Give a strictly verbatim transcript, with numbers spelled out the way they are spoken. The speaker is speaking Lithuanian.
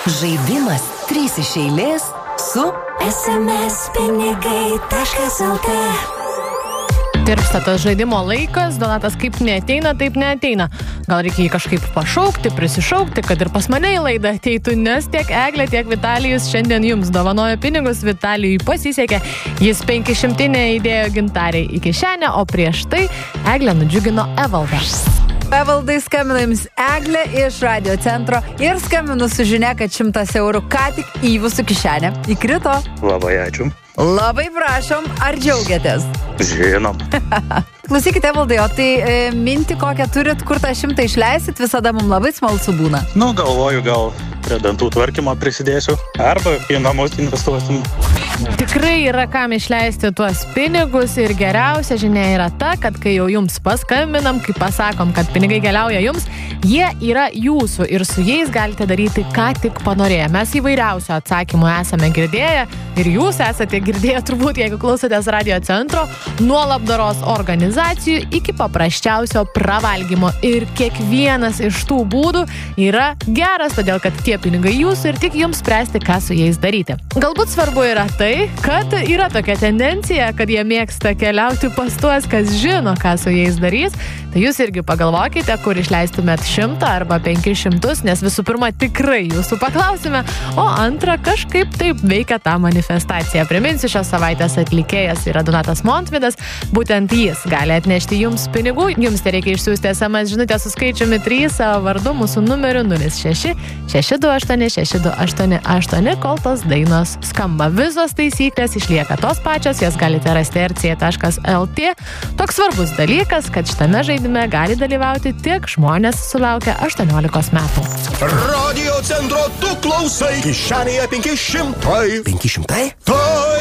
Žaidimas trys iš eilės su es em es pinigai taškas el tė. Tirpsta tas žaidimo laikas, Donatas kaip neateina, taip neateina. Gal reikia jį kažkaip pašaukti, prisišaukti, kad ir pas mane į laidą ateitų, nes tiek Eglė, tiek Vitalijus šiandien jums dovanojo pinigus. Vitalijui pasisekė, jis penkišimtinę įdėjo Gintariai į kišenę, o prieš tai Eglė nudžiugino Evaldą. Evaldai, skambinu jums Eglė iš radio centro ir skambinu su žinia, kad šimtas eurų ką tik į jūsų kišenę įkrito. Labai ačiū. Labai prašom, ar džiaugiatės? Žinom. Klausykite, Evaldai, o tai e, mintį kokią turit, kur tą šimtą išleisit, visada mums labai smalsu būna. Nu, galvoju, gal prie dantų tvarkymo prisidėsiu, arba į namus investuosim. Tikrai yra kam išleisti tuos pinigus ir geriausia žinia yra ta, kad kai jau jums paskambinam, kai pasakom, kad pinigai keliauja jums, jie yra jūsų ir su jais galite daryti ką tik panorėję. Mes įvairiausių atsakymų esame girdėję ir jūs esate girdėję turbūt, jeigu klausotės radio centro, nuo labdaros organizacijų iki paprasčiausio pravalgymo. Ir kiekvienas iš tų būdų yra geras, todėl kad tie pinigai jūsų ir tik jums spręsti, ką su jais daryti. Galbūt svarbu yra tai, kad yra tokia tendencija, kad jie mėgsta keliauti pas tuos, kas žino, ką su jais darys. Tai jūs irgi pagalvokite, kur išleistumėt šimtą arba penkis šimtus, nes visų pirma tikrai jūsų paklausime, o antra kažkaip taip veikia tą manifestaciją. Priminsiu, šios savaitės atlikėjas yra Donatas Montvydas, būtent jis gali atnešti jums pinigų. Jums tai reikia išsiųsti es em es žinutę su skaičiumi trys savo vardu mūsų numeriu nulis šeši šeši du aštuoni šeši du aštuoni aštuoni, kol tos dainos skamba. Visos taisyklės išlieka tos pačios, jas galite rasti er cė taškas el tė. Toks svarbus dalykas, kad šitame žaidime gali dalyvauti tik žmonės sulaukę aštuoniolikos metų. Radio centro tu klausai, kišenėje penki šimtai. penki šimtai? Tai